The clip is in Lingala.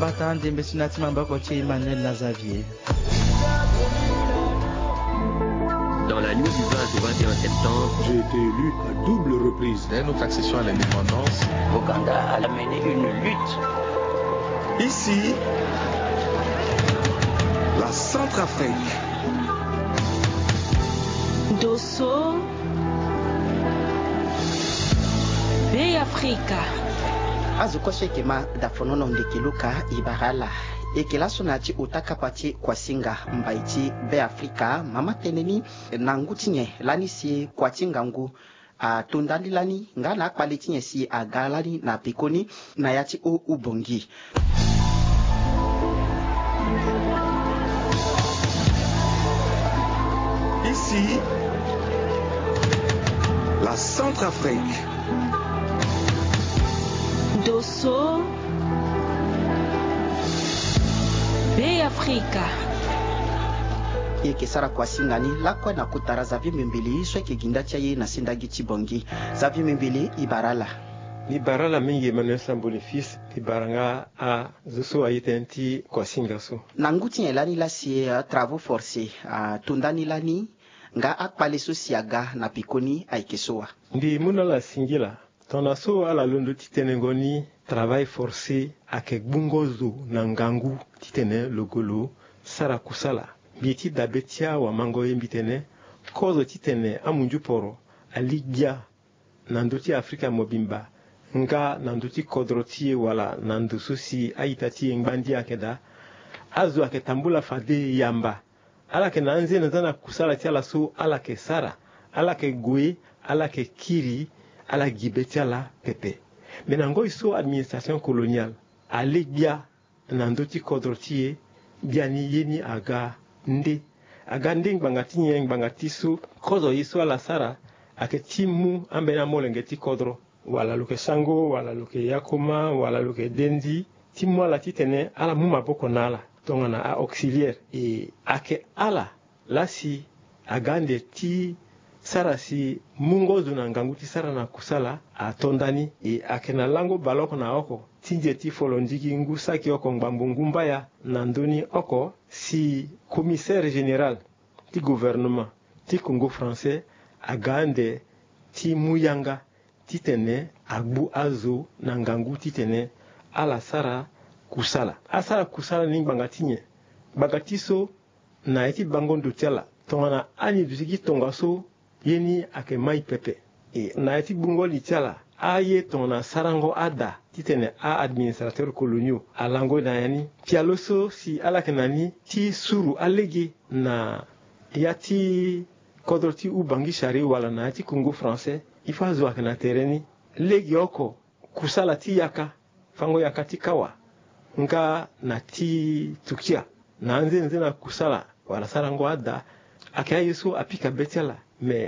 Mbata Ndembe Sunati Mambakoche Emmanuel Nazavier. Dans la nuit du 20 au 21 septembre, j'ai été élu à double reprise. Dès notre accession à l'indépendance, Ouganda a mené une lutte. Ici, la Centrafrique. Dosso, Bay Africa. Azukoshe kema dafonono ndekiluka ibarala. Ekela sonati utakapati kwa singa mbaiti Bay Africa mama teneni nangutinye lani si kwa tingangu tundali lani ngana akpalitinye si agalani na pikoni na yati o ubongi. Ici, la Centrafrique. Dosso, Bay Africa. Eke sara kwa singani lakwa na kutara zavi mbili sweke gindacha ye na sindagi chibongi zavi mbili ibarala. Ibarala mingi Emmanuel Sambole fils ibaranga a zuso ayitenti kwa singaso. Nanguti elani la si travaux forcés tundani lani nga akpale so siaga na pikoni aikesoa. Ndi muna la singila tonaso ala londo titenengoni travail forcé ake bungozu na ngangu titene logolo sara kusala bieti dabetia wa mango yembitene kozo titene amunju poro aligia nandoti Afrika mobimba nga nandoti kodroti wala nandususi aitati ngbandi akeda azu aketambula fade yamba ala ke nanze nazana kusala tiala so ala ke sara ala ke gwe ala ke kiri ala gibetiala pepe menango iso administration coloniale alegia nandoti kodrotie biani yeni aga nde ngbangati so kozo iso ala sara aketimu ambena molengeti kodro wala luke sango wala luke yakoma wala luke dendi timu ala titene ala muma boko nala tongana a auxiliaire e ake ala lasi agande ti sara si mungozu na nganguti sara na kusala atondani e ake na lango baloko na oko tinje ti folondiki ngu saki oko ngbambu ngumbaya na ndoni oko si commissaire général ti gouvernement ti Congo français agande ti muyanga titene agbu azo na ngangu titene ala sara kusala asara kusala ni bangatinye bagatiso na eti bangondo tiala tongana ani dusiki tongaso yeni ake mai pepe e na eti bungoli tiala aye tongana sarango ada titene a administrateur coloniaux alango na yani pialoso si ala kenani ti suru alege na yati kodroti ubangi shari wala na eti Congo français ifazo akena tereni legi oko kusala ti yaka fango yaka ti kawa nga na ti tukia na nze na kusala wala sarango ada ake yesu apika betela me